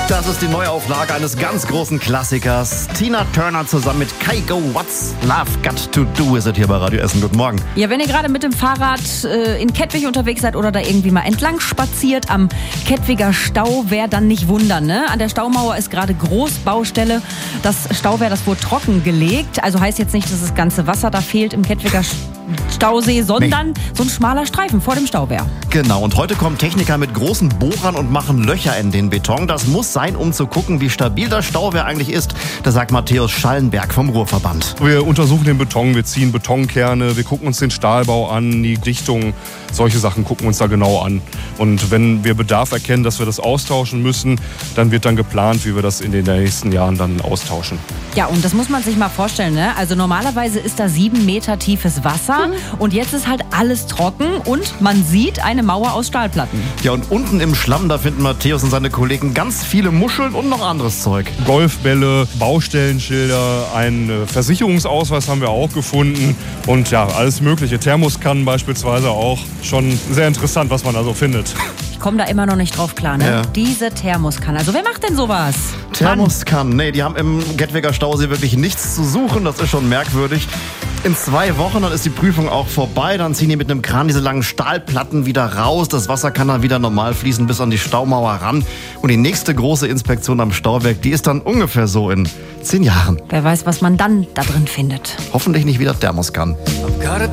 Das ist die Neuauflage eines ganz großen Klassikers. Tina Turner zusammen mit Kygo. What's Love Got to Do With It hier bei Radio Essen. Guten Morgen. Ja, wenn ihr gerade mit dem Fahrrad in Kettwig unterwegs seid oder da irgendwie mal entlang spaziert am Kettwiger Stauwehr, dann nicht wundern, ne? An der Staumauer ist gerade Großbaustelle. Das Stauwehr, das wurde trockengelegt. Also heißt jetzt nicht, dass das ganze Wasser da fehlt im Kettwiger Stausee, sondern so ein schmaler Streifen vor dem Stauwehr. Genau, und heute kommen Techniker mit großen Bohrern und machen Löcher in den Beton. Das muss sein, um zu gucken, wie stabil das Stauwehr eigentlich ist. Das sagt Matthäus Schallenberg vom Ruhrverband. Wir untersuchen den Beton, wir ziehen Betonkerne, wir gucken uns den Stahlbau an, die Dichtung, solche Sachen gucken uns da genau an. Und wenn wir Bedarf erkennen, dass wir das austauschen müssen, dann wird dann geplant, wie wir das in den nächsten Jahren dann austauschen. Ja, und das muss man sich mal vorstellen, ne? Also normalerweise ist da 7 Meter tiefes Wasser und jetzt ist halt alles trocken und man sieht eine Mauer aus Stahlplatten. Ja, und unten im Schlamm, da finden Matthäus und seine Kollegen ganz viele Muscheln und noch anderes Zeug. Golfbälle, Baustellenschilder, einen Versicherungsausweis haben wir auch gefunden und ja, alles mögliche. Thermoskannen beispielsweise auch. Schon sehr interessant, was man da so findet. Ich komme da immer noch nicht drauf klar, ne? Ja. Diese Thermoskanne. Also wer macht denn sowas? Thermoskannen, nee, die haben im Kettwiger Stausee wirklich nichts zu suchen. Das ist schon merkwürdig. In 2 Wochen, dann ist die Prüfung auch vorbei. Dann ziehen die mit einem Kran diese langen Stahlplatten wieder raus. Das Wasser kann dann wieder normal fließen bis an die Staumauer ran. Und die nächste große Inspektion am Stauwerk, die ist dann ungefähr so in 10 Jahren. Wer weiß, was man dann da drin findet. Hoffentlich nicht wieder Thermoskannen.